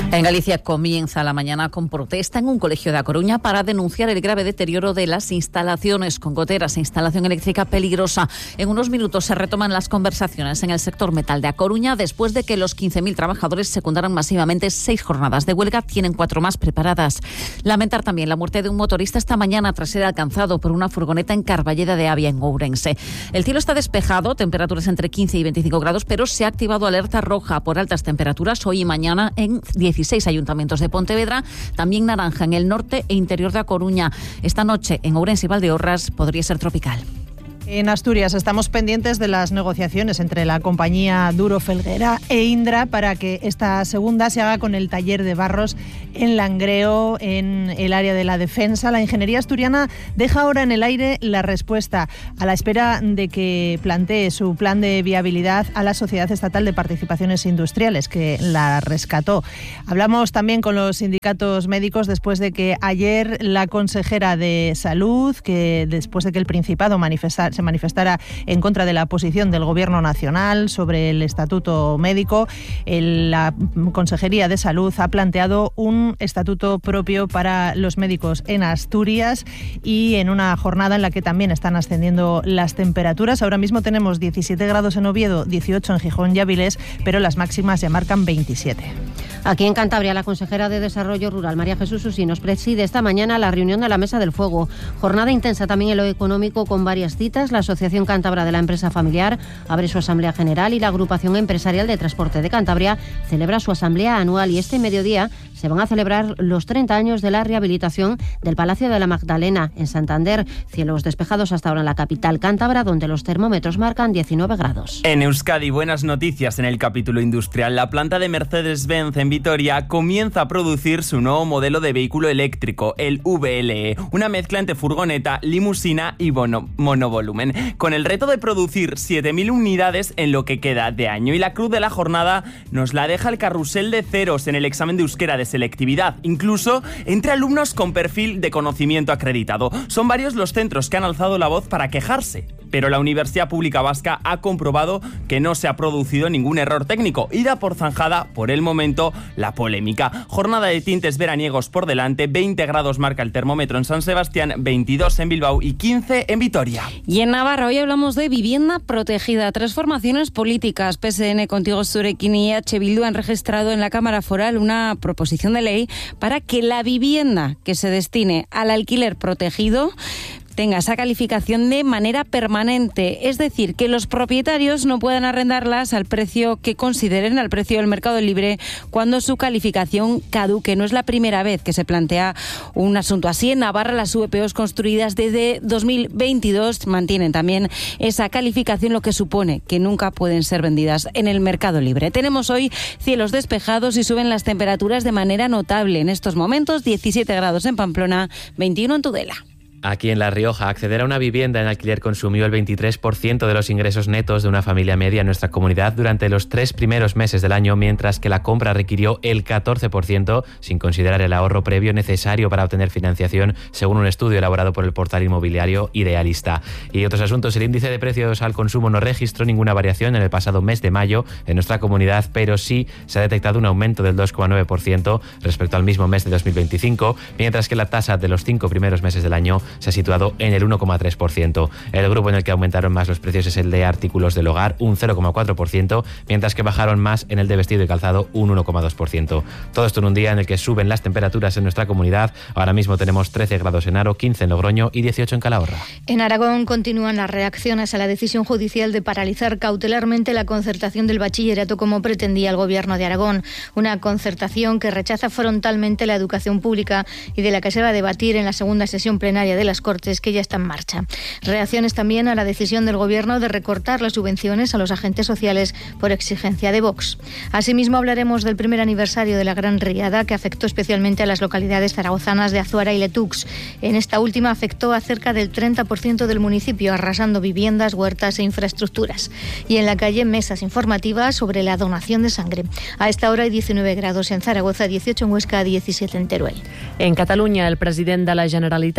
En Galicia comienza la mañana con protesta en un colegio de A Coruña para denunciar el grave deterioro de las instalaciones con goteras e instalación eléctrica peligrosa. En unos minutos se retoman las conversaciones en el sector metal de A Coruña después de que los quince mil trabajadores secundaran masivamente seis jornadas de huelga. Tienen cuatro más preparadas. Lamentar también la muerte de un motorista esta mañana tras ser alcanzado por una furgoneta en Carballeda de Avia, en Ourense. El cielo está despejado, temperaturas entre quince y veinticinco grados, pero se ha activado alerta roja por altas temperaturas hoy y mañana en dieciséis ayuntamientos de Pontevedra, también naranja en el norte e interior de A Coruña. Esta noche en Ourense y Valdeorras podría ser tropical. En Asturias estamos pendientes de las negociaciones entre la compañía Duro Felguera e Indra para que esta segunda se haga con el taller de Barros en Langreo, en el área de la defensa. La ingeniería asturiana deja ahora en el aire la respuesta a la espera de que plantee su plan de viabilidad a la Sociedad Estatal de Participaciones Industriales, que la rescató. Hablamos también con los sindicatos médicos después de que ayer la consejera de Salud, que después de que el Principado manifestara se manifestara en contra de la posición del Gobierno Nacional sobre el estatuto médico, el, la Consejería de Salud ha planteado un estatuto propio para los médicos en Asturias y en una jornada en la que también están ascendiendo las temperaturas. Ahora mismo tenemos diecisiete grados en Oviedo, dieciocho en Gijón y Avilés, pero las máximas ya marcan veintisiete. Aquí en Cantabria, la consejera de Desarrollo Rural, María Jesús Usinos, preside esta mañana la reunión de la Mesa del Fuego. Jornada intensa también en lo económico con varias citas. La Asociación Cántabra de la Empresa Familiar abre su Asamblea General y la Agrupación Empresarial de Transporte de Cantabria celebra su Asamblea Anual. Y este mediodía se van a celebrar los treinta años de la rehabilitación del Palacio de la Magdalena en Santander. Cielos despejados hasta ahora en la capital cántabra, donde los termómetros marcan diecinueve grados. En Euskadi, buenas noticias en el capítulo industrial. La planta de Mercedes-Benz en Vitoria comienza a producir su nuevo modelo de vehículo eléctrico, el V L E, una mezcla entre furgoneta, limusina y bono, monovolumen, con el reto de producir siete mil unidades en lo que queda de año. Y la cruz de la jornada nos la deja el carrusel de ceros en el examen de euskera de selectividad, incluso entre alumnos con perfil de conocimiento acreditado. Son varios los centros que han alzado la voz para quejarse, pero la Universidad Pública Vasca ha comprobado que no se ha producido ningún error técnico y da por zanjada, por el momento, la polémica. Jornada de tintes veraniegos por delante, veinte grados marca el termómetro en San Sebastián, veintidós en Bilbao y quince en Vitoria. Y en Navarra hoy hablamos de vivienda protegida, transformaciones políticas. P S N, Contigo Zurekin y H Bildu han registrado en la Cámara Foral una proposición de ley para que la vivienda que se destine al alquiler protegido tenga esa calificación de manera permanente, es decir, que los propietarios no puedan arrendarlas al precio que consideren, al precio del mercado libre, cuando su calificación caduque. No es la primera vez que se plantea un asunto así. En Navarra, las V P Os construidas desde dos mil veintidós mantienen también esa calificación, lo que supone que nunca pueden ser vendidas en el mercado libre. Tenemos hoy cielos despejados y suben las temperaturas de manera notable. En estos momentos, diecisiete grados en Pamplona, veintiuno en Tudela. Aquí en La Rioja, acceder a una vivienda en alquiler consumió el veintitrés por ciento de los ingresos netos de una familia media en nuestra comunidad durante los tres primeros meses del año, mientras que la compra requirió el catorce por ciento, sin considerar el ahorro previo necesario para obtener financiación, según un estudio elaborado por el portal inmobiliario Idealista. Y otros asuntos, el índice de precios al consumo no registró ninguna variación en el pasado mes de mayo en nuestra comunidad, pero sí se ha detectado un aumento del dos coma nueve por ciento respecto al mismo mes de dos mil veinticinco, mientras que la tasa de los cinco primeros meses del año se ha situado en el uno coma tres por ciento. El grupo en el que aumentaron más los precios es el de artículos del hogar, un cero coma cuatro por ciento, mientras que bajaron más en el de vestido y calzado, un uno coma dos por ciento. Todo esto en un día en el que suben las temperaturas en nuestra comunidad. Ahora mismo tenemos trece grados en Aro, quince en Logroño y dieciocho en Calahorra. En Aragón continúan las reacciones a la decisión judicial de paralizar cautelarmente la concertación del bachillerato como pretendía el Gobierno de Aragón. Una concertación que rechaza frontalmente la educación pública y de la que se va a debatir en la segunda sesión plenaria de las Cortes, que ya está en marcha. Reacciones también a la decisión del Gobierno de recortar las subvenciones a los agentes sociales por exigencia de Vox. Asimismo, hablaremos del primer aniversario de la Gran Riada, que afectó especialmente a las localidades zaragozanas de Azuara y Letux. En esta última afectó a cerca del treinta por ciento del municipio, arrasando viviendas, huertas e infraestructuras. Y en la calle, mesas informativas sobre la donación de sangre. A esta hora hay diecinueve grados en Zaragoza, dieciocho en Huesca, diecisiete en Teruel. En Catalunya, el president de la Generalitat, Salvador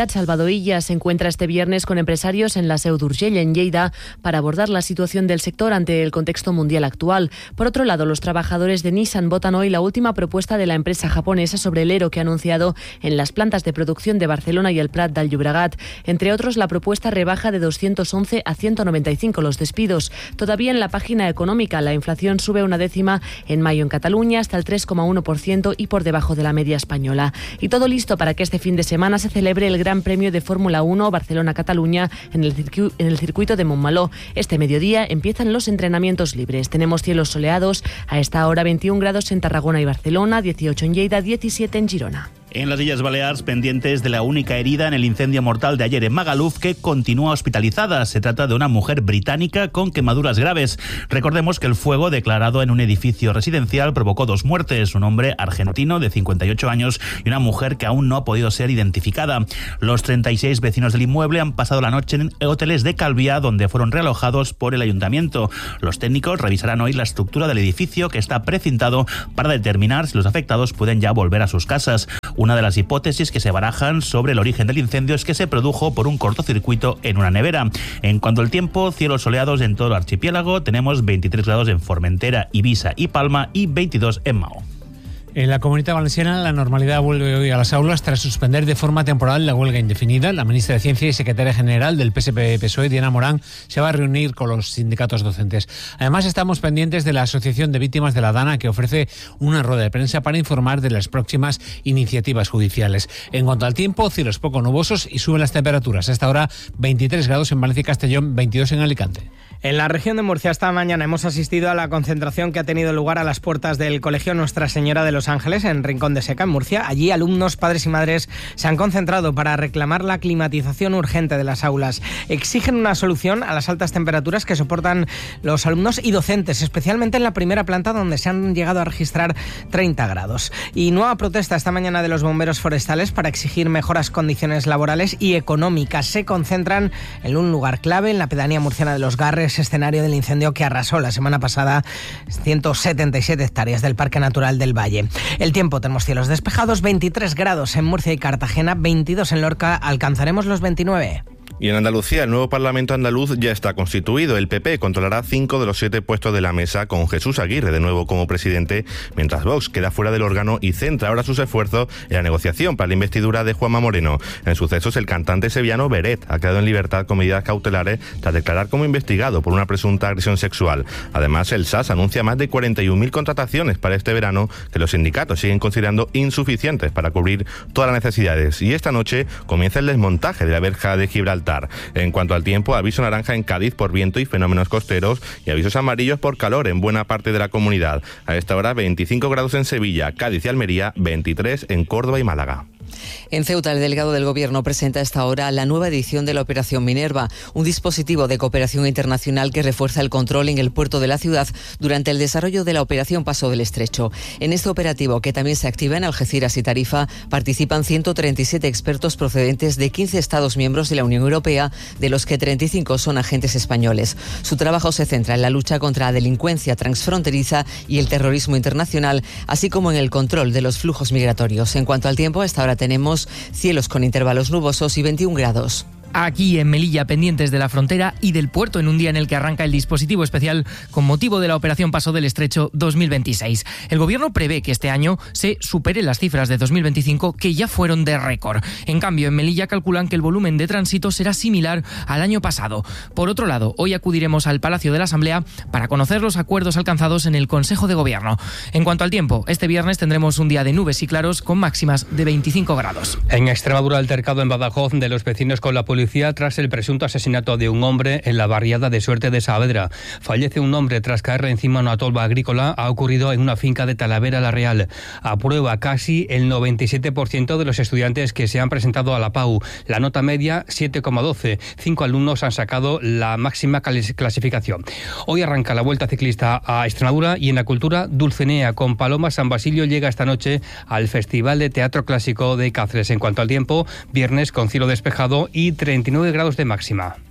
Illa se encuentra este viernes con empresarios en la Seu d'Urgell, en Lleida, para abordar la situación del sector ante el contexto mundial actual. Por otro lado, los trabajadores de Nissan votan hoy la última propuesta de la empresa japonesa sobre el ERO que ha anunciado en las plantas de producción de Barcelona y el Prat del Llobregat. Entre otros, la propuesta rebaja de doscientos once a ciento noventa y cinco los despidos. Todavía en la página económica, la inflación sube una décima en mayo en Cataluña hasta el tres coma uno por ciento y por debajo de la media española. Y todo listo para que este fin de semana se celebre el Gran Premio de Fórmula uno Barcelona-Cataluña en el, circu- en el circuito de Montmeló. Este mediodía empiezan los entrenamientos libres. Tenemos cielos soleados, a esta hora veintiún grados en Tarragona y Barcelona, dieciocho en Lleida, diecisiete en Girona. En las Islas Baleares, pendientes de la única herida en el incendio mortal de ayer en Magaluf, que continúa hospitalizada. Se trata de una mujer británica con quemaduras graves. Recordemos que el fuego, declarado en un edificio residencial, provocó dos muertes: un hombre argentino de cincuenta y ocho años y una mujer que aún no ha podido ser identificada. Los treinta y seis vecinos del inmueble han pasado la noche en hoteles de Calviá, donde fueron realojados por el ayuntamiento. Los técnicos revisarán hoy la estructura del edificio, que está precintado, para determinar si los afectados pueden ya volver a sus casas. Una de las hipótesis que se barajan sobre el origen del incendio es que se produjo por un cortocircuito en una nevera. En cuanto al tiempo, cielos soleados en todo el archipiélago. Tenemos veintitrés grados en Formentera, Ibiza y Palma y veintidós en Mao. En la Comunitat Valenciana, la normalidad vuelve hoy a las aulas tras suspender de forma temporal la huelga indefinida. La ministra de Ciencia y secretaria general del P S P P S O E, Diana Morán, se va a reunir con los sindicatos docentes. Además, estamos pendientes de la Asociación de Víctimas de la Dana, que ofrece una rueda de prensa para informar de las próximas iniciativas judiciales. En cuanto al tiempo, cielos poco nubosos y suben las temperaturas. A esta hora, veintitrés grados en Valencia y Castellón, veintidós en Alicante. En la región de Murcia esta mañana hemos asistido a la concentración que ha tenido lugar a las puertas del Colegio Nuestra Señora de los Ángeles en Rincón de Seca, en Murcia. Allí alumnos, padres y madres se han concentrado para reclamar la climatización urgente de las aulas. Exigen una solución a las altas temperaturas que soportan los alumnos y docentes, especialmente en la primera planta, donde se han llegado a registrar treinta grados. Y nueva protesta esta mañana de los bomberos forestales para exigir mejoras condiciones laborales y económicas. Se concentran en un lugar clave, en la pedanía murciana de Los Garres, escenario del incendio que arrasó la semana pasada ciento setenta y siete hectáreas del Parque Natural del Valle. El tiempo, tenemos cielos despejados, veintitrés grados en Murcia y Cartagena, veintidós en Lorca, alcanzaremos los veintinueve. Y en Andalucía, el nuevo Parlamento andaluz ya está constituido. El P P controlará cinco de los siete puestos de la mesa, con Jesús Aguirre de nuevo como presidente, mientras Vox queda fuera del órgano y centra ahora sus esfuerzos en la negociación para la investidura de Juanma Moreno. En sucesos, el cantante sevillano Beret ha quedado en libertad con medidas cautelares tras declarar como investigado por una presunta agresión sexual. Además, el S A S anuncia más de cuarenta y un mil contrataciones para este verano, que los sindicatos siguen considerando insuficientes para cubrir todas las necesidades. Y esta noche comienza el desmontaje de la verja de Gibraltar. En cuanto al tiempo, aviso naranja en Cádiz por viento y fenómenos costeros y avisos amarillos por calor en buena parte de la comunidad. A esta hora veinticinco grados en Sevilla, Cádiz y Almería, veintitrés en Córdoba y Málaga. En Ceuta, el delegado del Gobierno presenta a esta hora la nueva edición de la Operación Minerva, un dispositivo de cooperación internacional que refuerza el control en el puerto de la ciudad durante el desarrollo de la Operación Paso del Estrecho. En este operativo, que también se activa en Algeciras y Tarifa, participan ciento treinta y siete expertos procedentes de quince Estados miembros de la Unión Europea, de los que treinta y cinco son agentes españoles. Su trabajo se centra en la lucha contra la delincuencia transfronteriza y el terrorismo internacional, así como en el control de los flujos migratorios. En cuanto al tiempo, a esta hora tenemos cielos con intervalos nubosos y veintiún grados. Aquí en Melilla, pendientes de la frontera y del puerto, en un día en el que arranca el dispositivo especial con motivo de la Operación Paso del Estrecho dos mil veintiséis. El Gobierno prevé que este año se superen las cifras de dos mil veinticinco, que ya fueron de récord. En cambio, en Melilla calculan que el volumen de tránsito será similar al año pasado. Por otro lado, hoy acudiremos al Palacio de la Asamblea para conocer los acuerdos alcanzados en el Consejo de Gobierno. En cuanto al tiempo, este viernes tendremos un día de nubes y claros con máximas de veinticinco grados. En Extremadura, altercado en Badajoz de los vecinos con la policía tras el presunto asesinato de un hombre en la barriada de Suerte de Saavedra. Fallece un hombre tras caerle encima una tolva agrícola. Ha ocurrido en una finca de Talavera la Real. Aprueba casi el noventa y siete por ciento de los estudiantes que se han presentado a la P A U. La nota media, siete coma doce. Cinco alumnos han sacado la máxima clasificación. Hoy arranca la Vuelta Ciclista a Extremadura y en la cultura, Dulcinea con Paloma San Basilio llega esta noche al Festival de Teatro Clásico de Cáceres. En cuanto al tiempo, viernes con cielo despejado y treinta y nueve grados de máxima.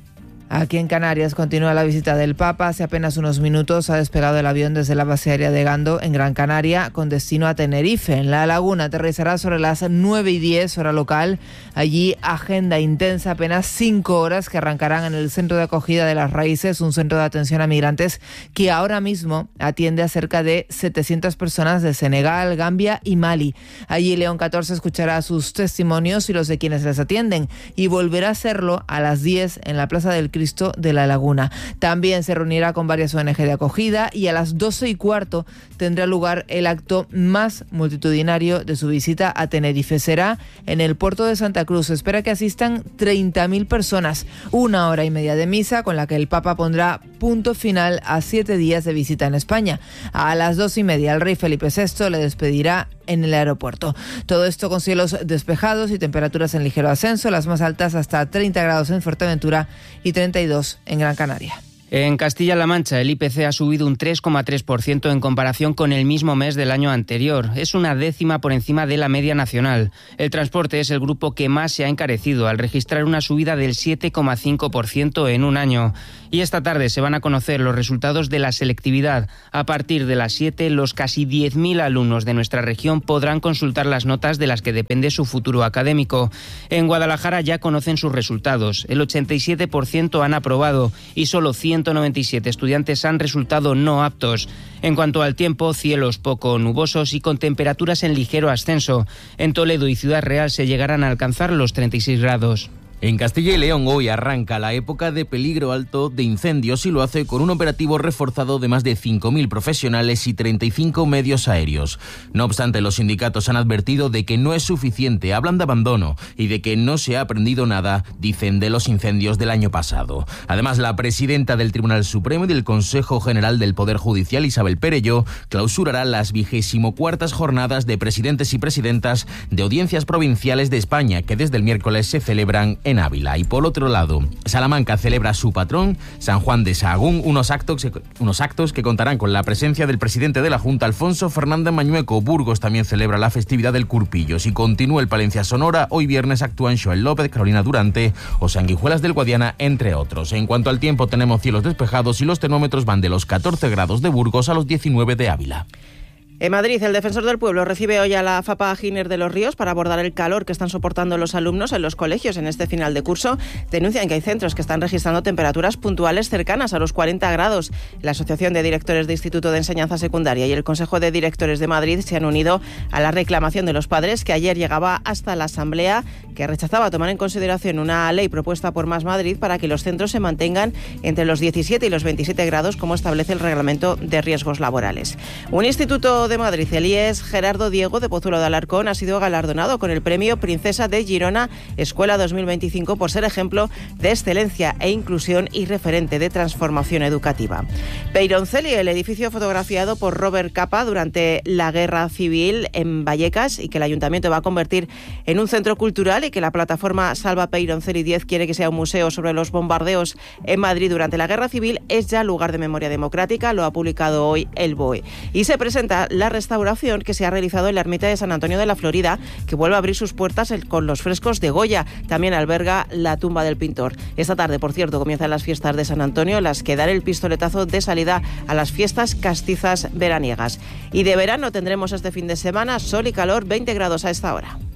Aquí en Canarias continúa la visita del Papa. Hace apenas unos minutos ha despegado el avión desde la base aérea de Gando, en Gran Canaria, con destino a Tenerife. En La Laguna aterrizará sobre las nueve y diez, hora local. Allí agenda intensa, apenas cinco horas que arrancarán en el Centro de Acogida de las Raíces, un centro de atención a migrantes que ahora mismo atiende a cerca de setecientas personas de Senegal, Gambia y Mali. Allí León catorce escuchará sus testimonios y los de quienes les atienden, y volverá a hacerlo a las diez en la Plaza del Cristo de La Laguna. También se reunirá con varias O N Ge de acogida, y a las doce y cuarto tendrá lugar el acto más multitudinario de su visita a Tenerife. Será en el puerto de Santa Cruz. Se espera que asistan treinta mil personas. Una hora y media de misa con la que el Papa pondrá punto final a siete días de visita en España. A las dos y media el rey Felipe sexto le despedirá en el aeropuerto. Todo esto con cielos despejados y temperaturas en ligero ascenso, las más altas hasta treinta grados en Fuerteventura y treinta y dos en Gran Canaria. En Castilla-La Mancha, el I P C ha subido un tres coma tres por ciento en comparación con el mismo mes del año anterior. Es una décima por encima de la media nacional. El transporte es el grupo que más se ha encarecido, al registrar una subida del siete coma cinco por ciento en un año. Y esta tarde se van a conocer los resultados de la selectividad. A partir de las siete, los casi diez mil alumnos de nuestra región podrán consultar las notas de las que depende su futuro académico. En Guadalajara ya conocen sus resultados. El ochenta y siete por ciento han aprobado y solo ciento noventa y siete estudiantes han resultado no aptos. En cuanto al tiempo, cielos poco nubosos y con temperaturas en ligero ascenso. En Toledo y Ciudad Real se llegarán a alcanzar los treinta y seis grados. En Castilla y León hoy arranca la época de peligro alto de incendios y lo hace con un operativo reforzado de más de cinco mil profesionales y treinta y cinco medios aéreos. No obstante, los sindicatos han advertido de que no es suficiente, hablan de abandono y de que no se ha aprendido nada, dicen, de los incendios del año pasado. Además, la presidenta del Tribunal Supremo y del Consejo General del Poder Judicial, Isabel Perelló, clausurará las vigésimo cuartas jornadas de presidentes y presidentas de audiencias provinciales de España, que desde el miércoles se celebran en en Ávila. Y por otro lado, Salamanca celebra su patrón, San Juan de Sahagún, unos actos, unos actos que contarán con la presencia del presidente de la Junta, Alfonso Fernández Mañueco. Burgos también celebra la festividad del Curpillo. Si continúa el Palencia Sonora, hoy viernes actúan Joel López, Carolina Durante o Sanguijuelas del Guadiana, entre otros. En cuanto al tiempo, tenemos cielos despejados y los termómetros van de los catorce grados de Burgos a los diecinueve de Ávila. En Madrid, el Defensor del Pueblo recibe hoy a la FAPA Giner de los Ríos para abordar el calor que están soportando los alumnos en los colegios en este final de curso. Denuncian que hay centros que están registrando temperaturas puntuales cercanas a los cuarenta grados. La Asociación de Directores de Instituto de Enseñanza Secundaria y el Consejo de Directores de Madrid se han unido a la reclamación de los padres, que ayer llegaba hasta la Asamblea, que rechazaba tomar en consideración una ley propuesta por Más Madrid para que los centros se mantengan entre los diecisiete y los veintisiete grados, como establece el Reglamento de Riesgos Laborales. Un instituto de Madrid, el I E S Gerardo Diego de Pozuelo de Alarcón, ha sido galardonado con el premio Princesa de Girona Escuela dos mil veinticinco por ser ejemplo de excelencia e inclusión y referente de transformación educativa. Peyronceli, el edificio fotografiado por Robert Capa durante la Guerra Civil en Vallecas y que el Ayuntamiento va a convertir en un centro cultural y que la plataforma Salva Peyronceli diez quiere que sea un museo sobre los bombardeos en Madrid durante la Guerra Civil, es ya lugar de memoria democrática, lo ha publicado hoy el B O E. Y se presenta la restauración que se ha realizado en la ermita de San Antonio de la Florida, que vuelve a abrir sus puertas con los frescos de Goya. También alberga la tumba del pintor. Esta tarde, por cierto, comienzan las fiestas de San Antonio, las que dan el pistoletazo de salida a las fiestas castizas veraniegas. Y de verano tendremos este fin de semana sol y calor, veinte grados a esta hora.